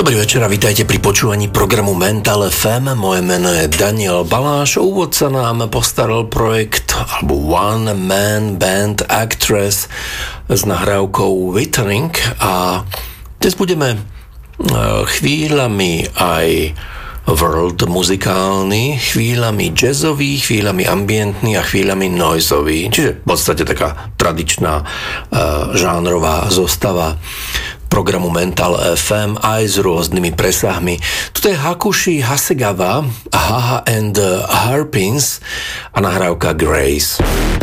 Dobrý večer a vítajte pri počúvaní programu Mental FM. Moje meno je Daniel Baláš. Úvod sa nám postaral projekt alebo One Man Band Actress s nahrávkou Withering a dnes budeme chvíľami aj world muzikálny, chvíľami jazzový, chvíľami ambientný a chvíľami noizový. Čiže v podstate taká tradičná žánrová zostava programu Mental FM aj s rôznymi presahmi. Tuto je Hakushi Hasegawa, Haha and Harpins a nahrávka Grace.